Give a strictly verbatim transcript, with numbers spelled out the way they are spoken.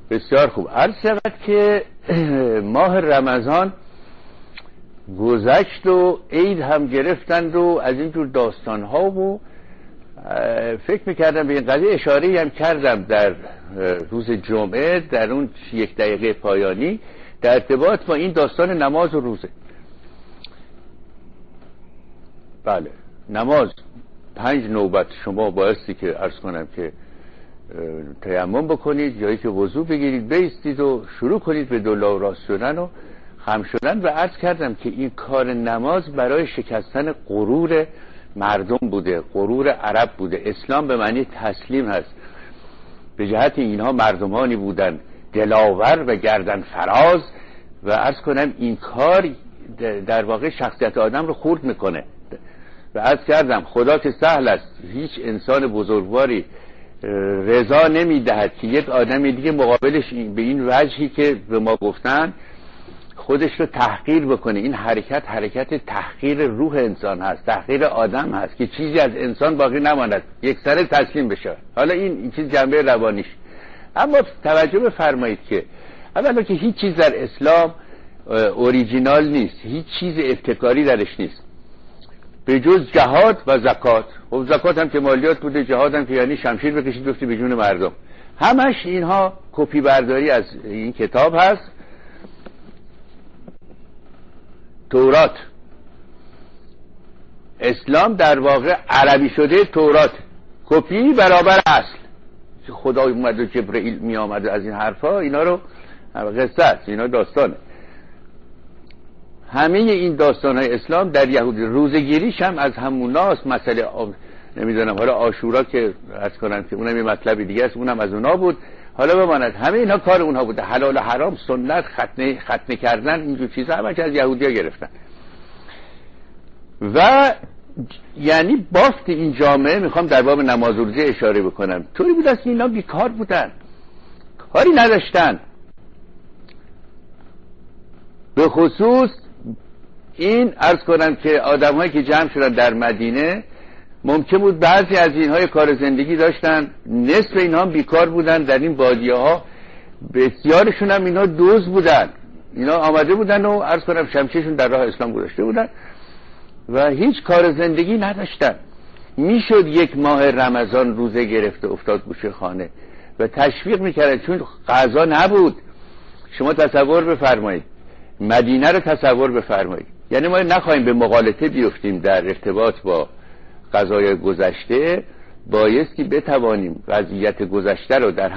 بسیار خوب. عرض شود که ماه رمضان گذشت و عید هم گرفتند و از اینجور داستان ها و فکر میکردم به این قضیه اشاره هم کردم در روز جمعه در اون یک دقیقه پایانی در ارتباط با این داستان نماز و روزه. بله، نماز پنج نوبت شما بایستی که عرض کنم که تیمم بکنید، جایی که وضو بگیرید، بیستید و شروع کنید به دولا و راست شدن و خم شدن. و عرض کردم که این کار نماز برای شکستن غرور مردم بوده، غرور عرب بوده. اسلام به معنی تسلیم هست. به جهت اینها مردمانی بودن دلاور و گردن فراز و عرض کنم این کار در واقع شخصیت آدم رو خورد میکنه. و عرض کردم خدا که سهل است، هیچ انسان بزرگواری رضا نمیدهد که یک آدم دیگه مقابلش به این وجهی که به ما گفتن خودش رو تحقیر بکنه. این حرکت حرکت تحقیر روح انسان هست، تحقیر آدم هست که چیزی از انسان باقی نماند، یک سره تسلیم بشه. حالا این این چیز جنبه روانیش. اما توجه بفرمایید که اولا که هیچ چیز در اسلام اوریجینال نیست، هیچ چیز ابتکاری درش نیست به جز جهاد و زکات. خب زکات هم که مالیات بوده، جهاد هم که یعنی شمشیر بکشید گفتی به جون مردم. همش اینها کپی برداری از این کتاب هست. تورات، اسلام در واقع عربی شده تورات، کپی برابر اصل. خدا اومد و جبرئیل می آمد از این حرفا، اینا رو قصه است، اینا داستانه. همه این داستانهای اسلام در یهودی. روزگیریش هم از هموناست. مسئله آب... نمیدونم حالا عاشورا که عرض کنم که اونم یه مطلبی دیگه است، اونم از اونا بود. حالا بماند همه اینا کار اونها بوده. حلال و حرام، سنت، ختنه ختنه کردن، اینجور چیزا همش از یهودی‌ها گرفتن. و یعنی بافت این جامعه، میخوام در باب نماز و روزه اشاره بکنم، طوری بود است که اینا بیکار بودن، کاری نداشتن. به خصوص این عرض کنم که آدم‌هایی که جمع شدن در مدینه، ممکن بود بعضی از اینها کار زندگی داشتن، نصف اینها بیکار بودن در این بادیه ها. بسیارشون هم اینها دوز بودن، اینا آمده بودن و عرض کنم شمشیرشون در راه اسلام گذاشته بودن و هیچ کار زندگی نداشتن. میشد یک ماه رمضان روزه گرفته افتاد گوشه خانه و تشویق میکردن، چون غذا نبود. شما تصور بفرمایید، مدینه رو تصور بفرمایید. یعنی ما نخواهیم به مغالطه بیفتیم در ارتباط با قضای گذشته، بایستی بتوانیم وضعیت گذشته رو در